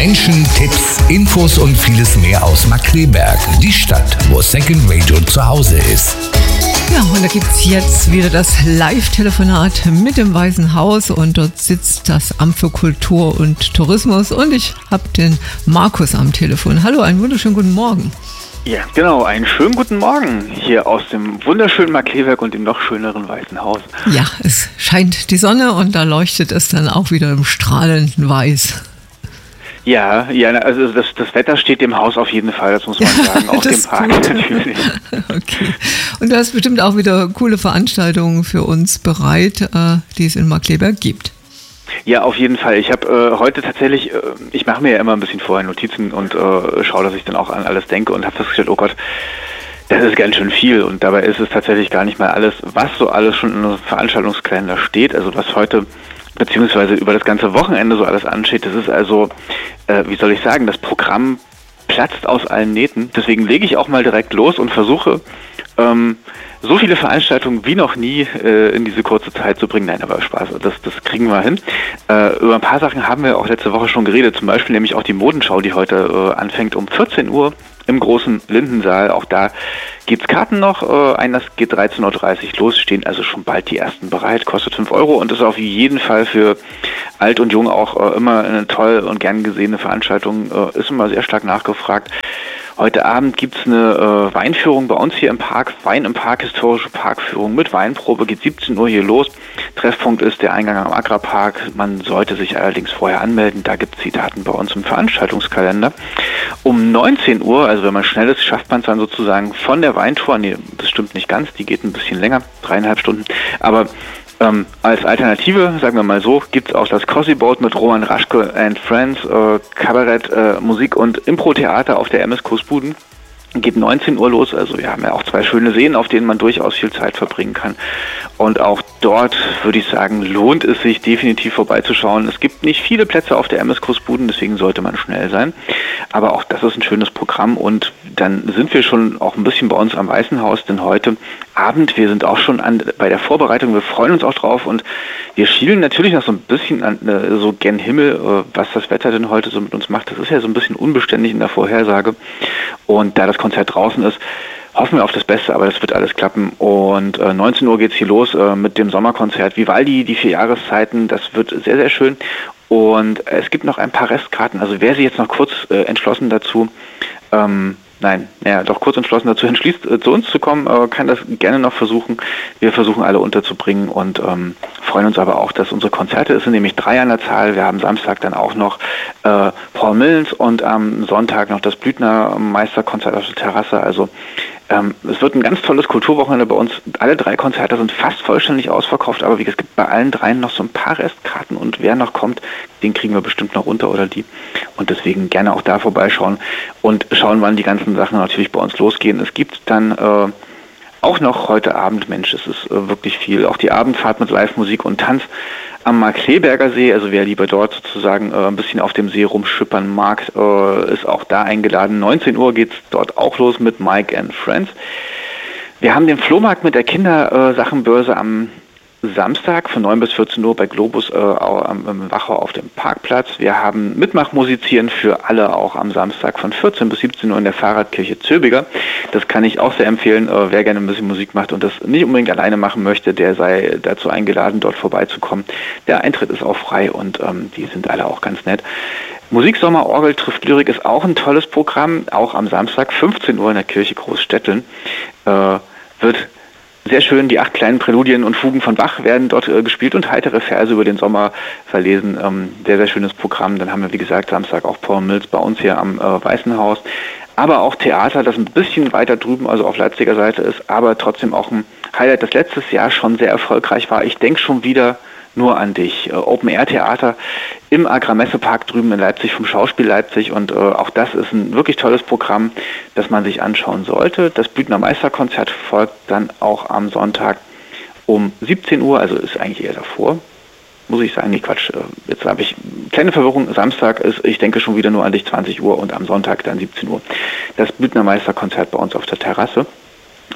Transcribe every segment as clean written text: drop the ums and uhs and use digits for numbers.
Menschen, Tipps, Infos und vieles mehr aus Markkleeberg, die Stadt, wo Second Radio zu Hause ist. Ja, und da gibt es jetzt wieder das Live-Telefonat mit dem Weißen Haus und dort sitzt das Amt für Kultur und Tourismus und ich habe den Markus am Telefon. Hallo, einen wunderschönen guten Morgen. Ja, genau, einen schönen guten Morgen hier aus dem wunderschönen Markkleeberg und dem noch schöneren Weißen Haus. Ja, es scheint die Sonne und da leuchtet es dann auch wieder im strahlenden Weiß. Ja, also das Wetter steht dem Haus auf jeden Fall, das muss man sagen, auch dem Park natürlich. Okay. Und du hast bestimmt auch wieder coole Veranstaltungen für uns bereit, die es in Markkleeberg gibt. Ja, auf jeden Fall. Ich habe heute tatsächlich, ich mache mir ja immer ein bisschen vorher Notizen und schaue, dass ich dann auch an alles denke und habe festgestellt, oh Gott, das ist ganz schön viel und dabei ist es tatsächlich gar nicht mal alles, was so alles schon in unserem Veranstaltungskalender steht, also was heute beziehungsweise über das ganze Wochenende so alles ansteht. Das ist also, wie soll ich sagen, das Programm platzt aus allen Nähten. Deswegen lege ich auch mal direkt los und versuche, so viele Veranstaltungen wie noch nie in diese kurze Zeit zu bringen. Nein, aber Spaß, das kriegen wir hin. Über ein paar Sachen haben wir auch letzte Woche schon geredet, zum Beispiel nämlich auch die Modenschau, die heute anfängt um 14 Uhr im großen Lindensaal. Auch da gibt's Karten noch. Einlass geht 13.30 Uhr los, stehen also schon bald die ersten bereit, kostet 5 Euro und ist auf jeden Fall für alt und jung auch immer eine toll und gern gesehene Veranstaltung, ist immer sehr stark nachgefragt. Heute Abend gibt's eine Weinführung bei uns hier im Park, Wein im Park, historische Parkführung mit Weinprobe, geht 17 Uhr hier los. Treffpunkt ist der Eingang am Agrarpark. Man sollte sich allerdings vorher anmelden, da gibt's die Daten bei uns im Veranstaltungskalender. Um 19 Uhr, also wenn man schnell ist, schafft man es dann sozusagen von der Weintour, nee, das stimmt nicht ganz, die geht ein bisschen länger, 3,5 Stunden, aber als Alternative, sagen wir mal so, gibt es auch das Cozy Boat mit Roman Raschke and Friends, Kabarett, Musik und Impro-Theater auf der MS Coesbuden. Geht 19 Uhr los, also wir haben ja auch 2 schöne Seen, auf denen man durchaus viel Zeit verbringen kann. Und auch dort, würde ich sagen, lohnt es sich definitiv vorbeizuschauen. Es gibt nicht viele Plätze auf der MS Coesbuden, deswegen sollte man schnell sein. Aber auch das ist ein schönes Programm und dann sind wir schon auch ein bisschen bei uns am Weißen Haus, denn heute Abend, wir sind auch schon bei der Vorbereitung, wir freuen uns auch drauf und wir schielen natürlich noch so ein bisschen an so gen Himmel, was das Wetter denn heute so mit uns macht. Das ist ja so ein bisschen unbeständig in der Vorhersage und da das Konzert draußen ist, hoffen wir auf das Beste, aber das wird alles klappen. Und 19 Uhr geht's hier los mit dem Sommerkonzert Vivaldi, die 4 Jahreszeiten. Das wird sehr, sehr schön. Und es gibt noch ein paar Restkarten. Also wer sich jetzt noch kurz entschlossen dazu, kurz entschlossen dazu entschließt, zu uns zu kommen, kann das gerne noch versuchen. Wir versuchen alle unterzubringen und freuen uns aber auch, dass unsere Konzerte, es sind nämlich 3 an der Zahl. Wir haben Samstag dann auch noch Paul Mills und am Sonntag noch das Blüthner Meisterkonzert auf der Terrasse. Also es wird ein ganz tolles Kulturwochenende bei uns. Alle 3 Konzerte sind fast vollständig ausverkauft, aber es gibt bei allen 3 noch so ein paar Restkarten und wer noch kommt, den kriegen wir bestimmt noch unter oder die. Und deswegen gerne auch da vorbeischauen und schauen, wann die ganzen Sachen natürlich bei uns losgehen. Es gibt dann auch noch heute Abend, Mensch, es ist wirklich viel, auch die Abendfahrt mit Live-Musik und Tanz am Markkleeberger See, also wer lieber dort sozusagen ein bisschen auf dem See rumschippern mag, ist auch da eingeladen. 19 Uhr geht's dort auch los mit Mike and Friends. Wir haben den Flohmarkt mit der Kindersachenbörse am Samstag von 9 bis 14 Uhr bei Globus am Wachau auf dem Parkplatz. Wir haben Mitmachmusizieren für alle auch am Samstag von 14 bis 17 Uhr in der Fahrradkirche Zöbiger. Das kann ich auch sehr empfehlen. Wer gerne ein bisschen Musik macht und das nicht unbedingt alleine machen möchte, der sei dazu eingeladen, dort vorbeizukommen. Der Eintritt ist auch frei und die sind alle auch ganz nett. Musiksommer Orgel trifft Lyrik ist auch ein tolles Programm. Auch am Samstag 15 Uhr in der Kirche Großstetteln wird sehr schön, die 8 kleinen Präludien und Fugen von Bach werden dort gespielt und heitere Verse über den Sommer verlesen. Sehr, sehr schönes Programm. Dann haben wir, wie gesagt, Samstag auch Paul Mills bei uns hier am Weißen Haus. Aber auch Theater, das ein bisschen weiter drüben, also auf Leipziger Seite ist, aber trotzdem auch ein Highlight, das letztes Jahr schon sehr erfolgreich war. Ich denke schon wieder nur an dich. Open-Air-Theater im Agrarmessepark drüben in Leipzig vom Schauspiel Leipzig und auch das ist ein wirklich tolles Programm, das man sich anschauen sollte. Das Blüthner Meisterkonzert folgt dann auch am Sonntag um 17 Uhr, also ist eigentlich eher davor, muss ich sagen, nee Quatsch, jetzt habe ich kleine Verwirrung, Samstag ist, ich denke schon wieder nur an dich, 20 Uhr und am Sonntag dann 17 Uhr. Das Blüthner Meisterkonzert bei uns auf der Terrasse.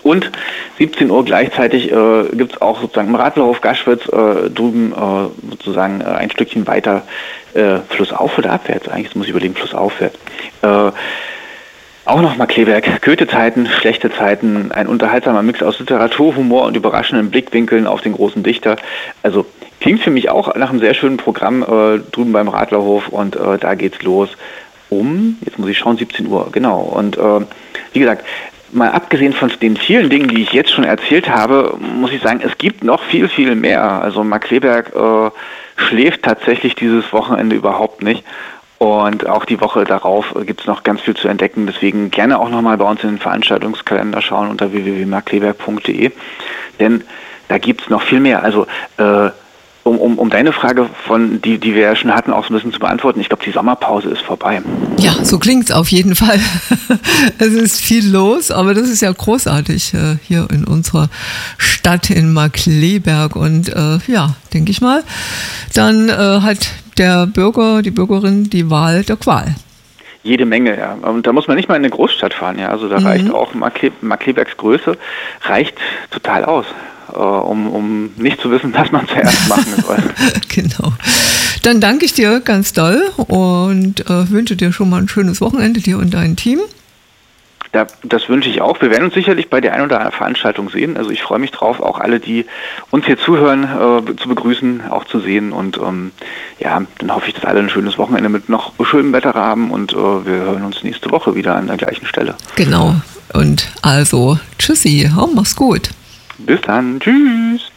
Und 17 Uhr gleichzeitig gibt es auch sozusagen im Radlerhof Gaschwitz drüben sozusagen ein Stückchen weiter flussauf oder abwärts, eigentlich muss ich überlegen, flussaufwärts. Auch noch Markkleeberg, Goethe-Zeiten, schlechte Zeiten, ein unterhaltsamer Mix aus Literatur, Humor und überraschenden Blickwinkeln auf den großen Dichter. Also klingt für mich auch nach einem sehr schönen Programm drüben beim Radlerhof und da geht's los jetzt muss ich schauen, 17 Uhr, genau. Und wie gesagt, mal abgesehen von den vielen Dingen, die ich jetzt schon erzählt habe, muss ich sagen, es gibt noch viel, viel mehr. Also Markkleeberg schläft tatsächlich dieses Wochenende überhaupt nicht. Und auch die Woche darauf gibt es noch ganz viel zu entdecken. Deswegen gerne auch nochmal bei uns in den Veranstaltungskalender schauen unter www.markkleeberg.de. Denn da gibt es noch viel mehr. Also um deine Frage, die wir ja schon hatten, auch so ein bisschen zu beantworten, ich glaube, die Sommerpause ist vorbei. Ja, so klingt's auf jeden Fall. Es ist viel los, aber das ist ja großartig hier in unserer Stadt in Markkleeberg. Und denke ich mal, dann hat der Bürger, die Bürgerin die Wahl der Qual. Jede Menge, ja. Und da muss man nicht mal in eine Großstadt fahren, ja. Also da reicht auch Markkleebergs Größe, reicht total aus, um nicht zu wissen, was man zuerst machen soll. Genau. Dann danke ich dir ganz doll und wünsche dir schon mal ein schönes Wochenende, dir und dein Team. Das wünsche ich auch. Wir werden uns sicherlich bei der einen oder anderen Veranstaltung sehen. Also ich freue mich drauf, auch alle, die uns hier zuhören, zu begrüßen, auch zu sehen. Und dann hoffe ich, dass alle ein schönes Wochenende mit noch schönem Wetter haben. Und wir hören uns nächste Woche wieder an der gleichen Stelle. Genau. Und also, tschüssi, mach's gut. Bis dann. Tschüss.